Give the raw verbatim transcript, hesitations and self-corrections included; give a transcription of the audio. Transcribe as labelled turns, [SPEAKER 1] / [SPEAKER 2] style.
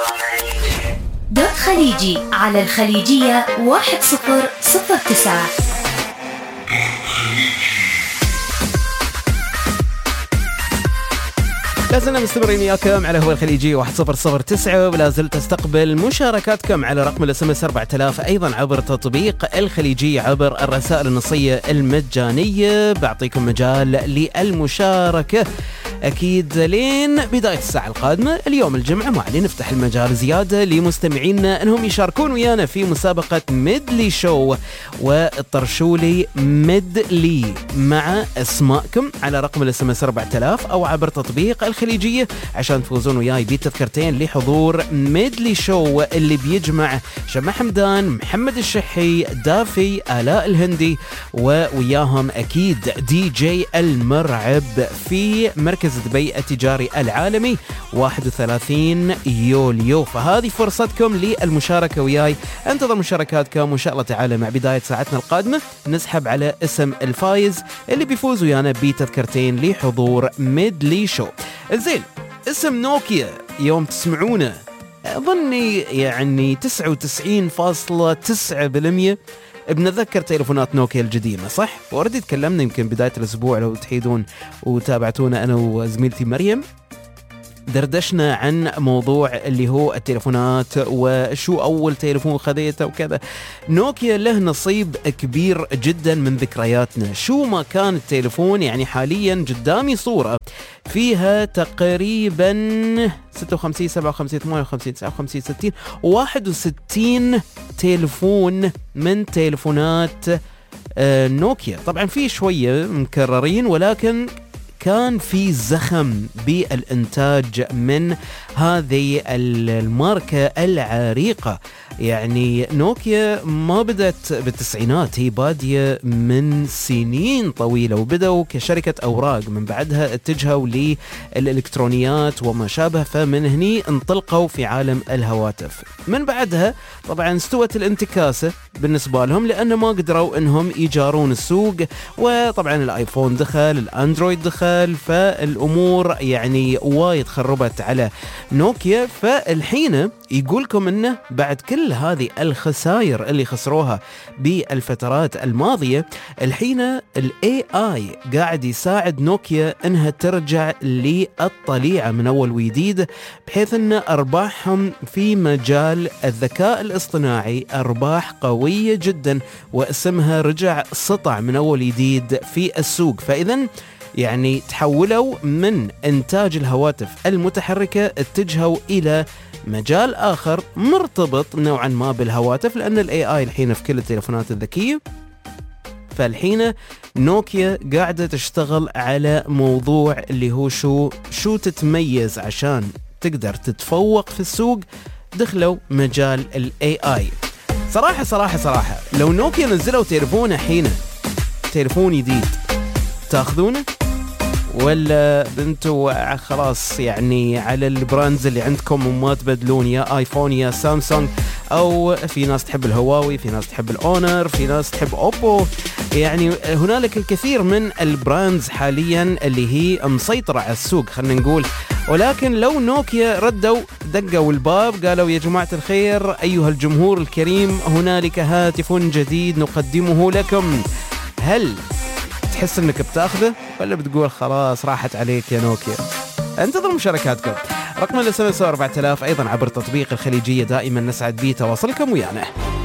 [SPEAKER 1] دوت خليجي على الخليجية واحد صفر صفر تسعة.
[SPEAKER 2] لازلنا مستمرين وياكم على هو الخليجي واحد صفر صفر تسعة، ولا زلت استقبل مشاركاتكم على رقم الاس ام اس أربعة آلاف، ايضا عبر تطبيق الخليجي عبر الرسائل النصية المجانية. بعطيكم مجال للمشاركة أكيد لين بداية الساعة القادمة. اليوم الجمعة معلي نفتح المجال زيادة لمستمعينا أنهم يشاركون ويانا في مسابقة ميدلي شو، والطرشولي ميدلي مع اسماءكم على رقم الاس ام اس أربعة آلاف أو عبر تطبيق الخليجية عشان تفوزون وياي بتذكرتين لحضور ميدلي شو اللي بيجمع شمع حمدان، محمد الشحي، دافي، آلاء الهندي، ووياهم أكيد دي جي المرعب في مركز دبي التجاري العالمي واحد وثلاثين يوليو. فهذه فرصتكم للمشاركة وياي. انتظر مشاركاتكم وإن شاء الله تعالى مع بداية ساعتنا القادمة نسحب على اسم الفايز اللي بيفوز ويانا بتذكرتين لحضور ميدلي شو. زين، اسم نوكيا يوم تسمعونه أظني يعني تسعة وتسعين فاصلة تسعة بالمية بنتذكر تليفونات نوكيا القديمة، صح؟ وردي تكلمنا يمكن بداية الأسبوع لو تحيدون وتابعتونا أنا وزميلتي مريم، دردشنا عن موضوع اللي هو التليفونات وشو أول تليفون خذيته وكذا. نوكيا له نصيب كبير جدا من ذكرياتنا. شو ما كان التليفون، يعني حاليا قدامي صورة فيها تقريبا ستة وخمسين سبعة وخمسين ثمانية وخمسين تسعة وخمسين ستين واحد وستين تليفون من تليفونات آه نوكيا. طبعا في شوية مكررين، ولكن كان في زخم بالإنتاج من هذه الماركة العريقة. يعني نوكيا ما بدأت بالتسعينات، هي بادية من سنين طويلة، وبدأوا كشركة أوراق، من بعدها اتجهوا للإلكترونيات وما شابه، فمن هني انطلقوا في عالم الهواتف. من بعدها طبعا استوت الانتكاسة بالنسبة لهم، لأن ما قدروا انهم يجارون السوق، وطبعا الايفون دخل، الاندرويد دخل، فالامور يعني وايد خربت على نوكيا. فالحين يقولكم انه بعد كل هذه الخسائر اللي خسروها بالفترات الماضية، الحين الاي اي قاعد يساعد نوكيا انها ترجع للطليعة من اول وجديد، بحيث ان ارباحهم في مجال الذكاء الاصطناعي ارباح قوية جدا، واسمها رجع سطع من اول جديد في السوق. فاذا يعني تحولوا من إنتاج الهواتف المتحركة، اتجهوا إلى مجال آخر مرتبط نوعا ما بالهواتف، لأن ال إيه آي الحين في كل التليفونات الذكية. فالحين نوكيا قاعدة تشتغل على موضوع اللي هو شو شو تتميز عشان تقدر تتفوق في السوق. دخلوا مجال ال إيه آي. صراحة صراحة صراحة لو نوكيا نزلوا تليفون حين تليفون جديد تاخذونه، ولا بنتوا خلاص يعني على البراندز اللي عندكم وما تبدلون، يا ايفون يا سامسونج، او في ناس تحب الهواوي، في ناس تحب الاونر، في ناس تحب اوبو. يعني هنالك الكثير من البراندز حاليا اللي هي مسيطرة على السوق خلينا نقول. ولكن لو نوكيا ردوا دقوا الباب قالوا يا جماعة الخير أيها الجمهور الكريم، هنالك هاتف جديد نقدمه لكم، هل تحس انك بتاخذه ولا بتقول خلاص راحت عليك يا نوكيا؟ انتظر مشاركاتكم. رقم الاس ام اس أربعة آلاف، ايضا عبر تطبيق الخليجية. دائما نسعد بتواصلكم ويانا.